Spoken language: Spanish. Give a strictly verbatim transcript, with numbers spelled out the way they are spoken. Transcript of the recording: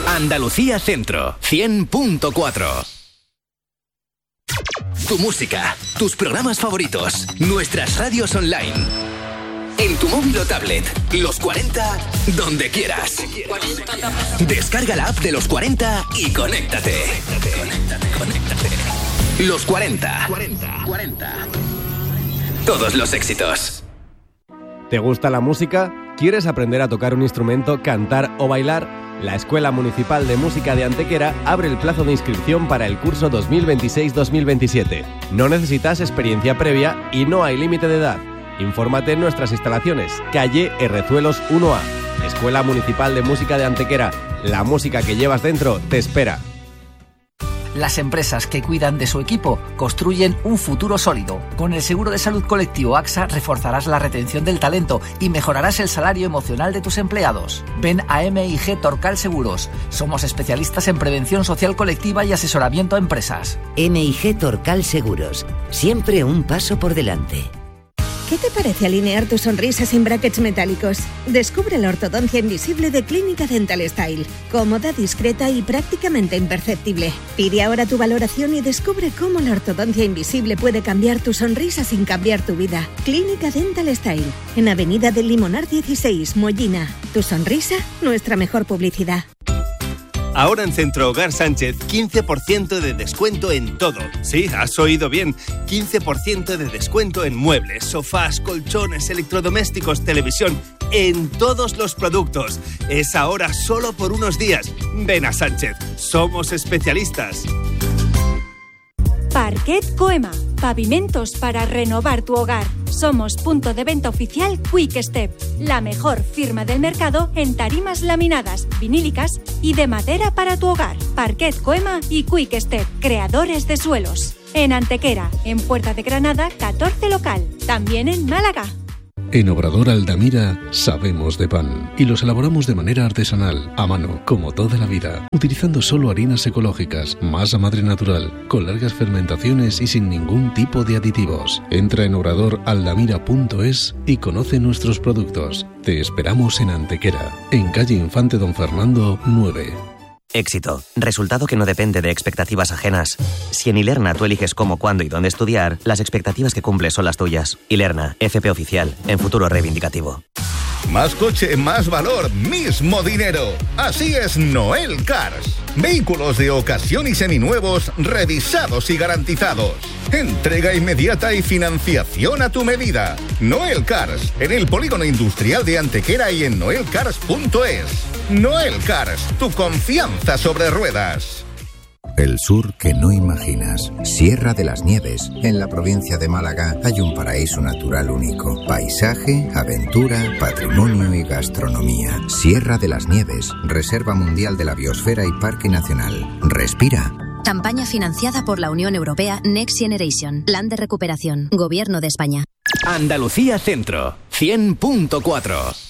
Andalucía Centro, cien punto cuatro. Tu música, tus programas favoritos, nuestras radios online. En tu móvil o tablet, Los cuarenta, donde quieras. Descarga la app de Los cuarenta y conéctate. Conéctate, conéctate. Los cuarenta. Todos los éxitos. ¿Te gusta la música? ¿Quieres aprender a tocar un instrumento, cantar o bailar? La Escuela Municipal de Música de Antequera abre el plazo de inscripción para el curso dos mil veintiséis dos mil veintisiete. No necesitas experiencia previa y no hay límite de edad. Infórmate en nuestras instalaciones, calle Herrezuelos uno A. Escuela Municipal de Música de Antequera. La música que llevas dentro te espera. Las empresas que cuidan de su equipo construyen un futuro sólido. Con el seguro de salud colectivo AXA reforzarás la retención del talento y mejorarás el salario emocional de tus empleados. Ven a M I G Torcal Seguros. Somos especialistas en prevención social colectiva y asesoramiento a empresas. M I G Torcal Seguros. Siempre un paso por delante. ¿Qué te parece alinear tu sonrisa sin brackets metálicos? Descubre la ortodoncia invisible de Clínica Dental Style. Cómoda, discreta y prácticamente imperceptible. Pide ahora tu valoración y descubre cómo la ortodoncia invisible puede cambiar tu sonrisa sin cambiar tu vida. Clínica Dental Style. En Avenida del Limonar dieciséis, Mollina. Tu sonrisa, nuestra mejor publicidad. Ahora en Centro Hogar Sánchez, quince por ciento de descuento en todo. Sí, has oído bien. quince por ciento de descuento en muebles, sofás, colchones, electrodomésticos, televisión, en todos los productos. Es ahora solo por unos días. Ven a Sánchez, somos especialistas. Parquet Coema, pavimentos para renovar tu hogar. Somos punto de venta oficial Quick Step, la mejor firma del mercado en tarimas laminadas, vinílicas y de madera para tu hogar. Parquet Coema y Quick Step, creadores de suelos. En Antequera, en Puerta de Granada, catorce local. También en Málaga. En Obrador Aldamira sabemos de pan y los elaboramos de manera artesanal, a mano, como toda la vida, utilizando solo harinas ecológicas, masa madre natural, con largas fermentaciones y sin ningún tipo de aditivos. Entra en obrador aldamira punto es y conoce nuestros productos. Te esperamos en Antequera, en calle Infante Don Fernando nueve. Éxito. Resultado que no depende de expectativas ajenas. Si en Ilerna tú eliges cómo, cuándo y dónde estudiar, las expectativas que cumples son las tuyas. Ilerna, F P oficial, en futuro reivindicativo. Más coche, más valor, mismo dinero. Así es Noel Cars. Vehículos de ocasión y seminuevos, revisados y garantizados. Entrega inmediata y financiación a tu medida. Noel Cars, en el polígono industrial de Antequera y en noel cars punto es. Noel Cars, tu confianza sobre ruedas. El sur que no imaginas. Sierra de las Nieves. En la provincia de Málaga hay un paraíso natural único. Paisaje, aventura, patrimonio y gastronomía. Sierra de las Nieves. Reserva Mundial de la Biosfera y Parque Nacional. Respira. Campaña financiada por la Unión Europea Next Generation. Plan de recuperación. Gobierno de España. Andalucía Centro, cien punto cuatro.